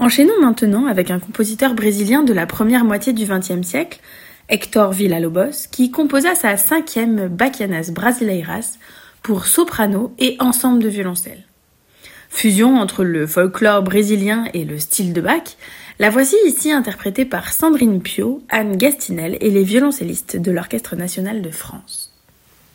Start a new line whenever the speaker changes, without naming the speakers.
Enchaînons maintenant avec un compositeur brésilien de la première moitié du XXe siècle, Hector Villa-Lobos, qui composa sa 5e Bachianas Brasileiras pour soprano et ensemble de violoncelle. Fusion entre le folklore brésilien et le style de Bach, la voici ici interprétée par Sandrine Pio, Anne Gastinel et les violoncellistes de l'Orchestre national de France.